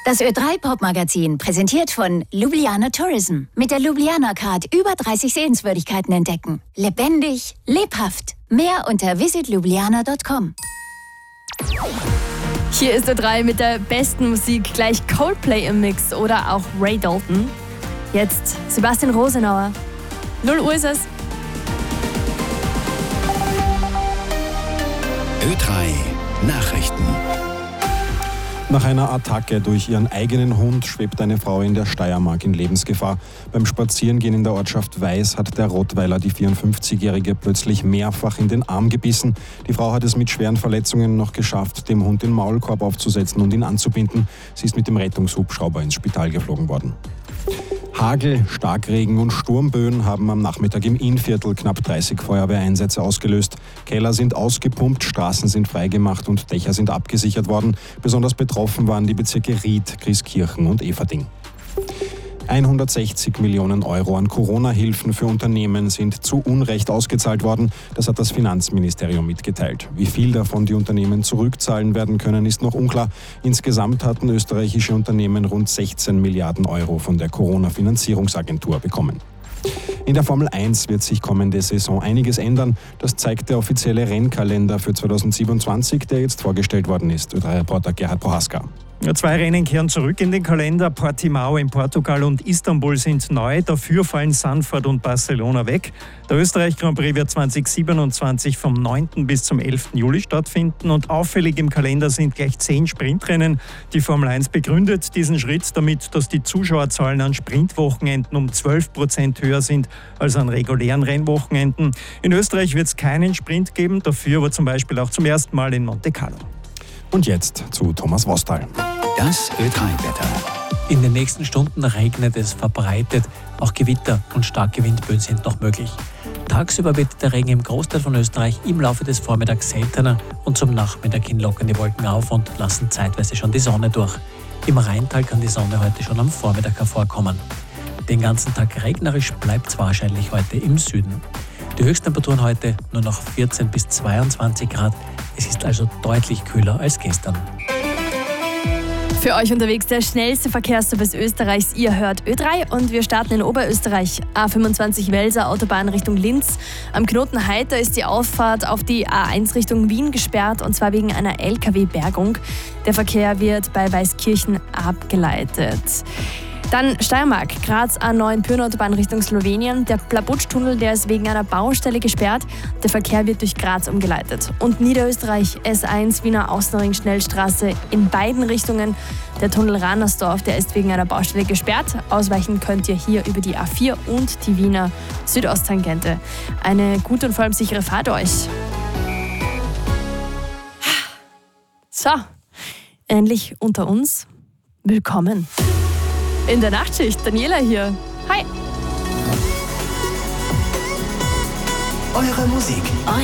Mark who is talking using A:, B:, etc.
A: Das Ö3-Pop-Magazin präsentiert von Ljubljana Tourism. Mit der Ljubljana Card über 30 Sehenswürdigkeiten entdecken. Lebendig, lebhaft. Mehr unter visitljubljana.com.
B: Hier ist Ö3 mit der besten Musik. Gleich Coldplay im Mix oder auch Ray Dalton. Jetzt Sebastian Rosenauer. 0 Uhr ist es.
C: Ö3 Nachrichten.
D: Nach einer Attacke durch ihren eigenen Hund schwebt eine Frau in der Steiermark in Lebensgefahr. Beim Spazierengehen in der Ortschaft Weiß hat der Rottweiler die 54-Jährige plötzlich mehrfach in den Arm gebissen. Die Frau hat es mit schweren Verletzungen noch geschafft, dem Hund den Maulkorb aufzusetzen und ihn anzubinden. Sie ist mit dem Rettungshubschrauber ins Spital geflogen worden. Hagel, Starkregen und Sturmböen haben am Nachmittag im Innviertel knapp 30 Feuerwehreinsätze ausgelöst. Keller sind ausgepumpt, Straßen sind freigemacht und Dächer sind abgesichert worden. Besonders betroffen waren die Bezirke Ried, Grieskirchen und Everding. 160 Millionen Euro an Corona-Hilfen für Unternehmen sind zu Unrecht ausgezahlt worden. Das hat das Finanzministerium mitgeteilt. Wie viel davon die Unternehmen zurückzahlen werden können, ist noch unklar. Insgesamt hatten österreichische Unternehmen rund 16 Milliarden Euro von der Corona-Finanzierungsagentur bekommen. In der Formel 1 wird sich kommende Saison einiges ändern. Das zeigt der offizielle Rennkalender für 2027, der jetzt vorgestellt worden ist. Reporter Gerhard Prohaska.
E: 2 Rennen kehren zurück in den Kalender. Portimao in Portugal und Istanbul sind neu. Dafür fallen Sanford und Barcelona weg. Der Österreich Grand Prix wird 2027 vom 9. bis zum 11. Juli stattfinden. Und auffällig im Kalender sind gleich 10 Sprintrennen. Die Formel 1 begründet diesen Schritt damit, dass die Zuschauerzahlen an Sprintwochenenden um 12% höher sind als an regulären Rennwochenenden. In Österreich wird es keinen Sprint geben, dafür aber zum Beispiel auch zum ersten Mal in Monte Carlo.
D: Und jetzt zu Thomas Wostal.
C: Das Ö3-Wetter.
F: In den nächsten Stunden regnet es verbreitet. Auch Gewitter und starke Windböen sind noch möglich. Tagsüber wird der Regen im Großteil von Österreich im Laufe des Vormittags seltener und zum Nachmittag hin lockern die Wolken auf und lassen zeitweise schon die Sonne durch. Im Rheintal kann die Sonne heute schon am Vormittag hervorkommen. Den ganzen Tag regnerisch bleibt es wahrscheinlich heute im Süden. Die Höchsttemperaturen heute nur noch 14 bis 22 Grad. Es ist also deutlich kühler als gestern.
B: Für euch unterwegs der schnellste Verkehrsservice Österreichs. Ihr hört Ö3 und wir starten in Oberösterreich. A25 Welser, Autobahn Richtung Linz. Am Knoten Heiter ist die Auffahrt auf die A1 Richtung Wien gesperrt und zwar wegen einer LKW-Bergung. Der Verkehr wird bei Weißkirchen abgeleitet. Dann Steiermark, Graz A9 Pyrnautobahn Richtung Slowenien. Der Plabutsch-Tunnel, der ist wegen einer Baustelle gesperrt. Der Verkehr wird durch Graz umgeleitet. Und Niederösterreich S1 Wiener Außenring Schnellstraße in beiden Richtungen. Der Tunnel Ranersdorf, der ist wegen einer Baustelle gesperrt. Ausweichen könnt ihr hier über die A4 und die Wiener Südosttangente. Eine gute und vor allem sichere Fahrt euch. So, endlich unter uns. Willkommen. In der Nachtschicht, Daniela hier. Hi.
C: Eure Musik,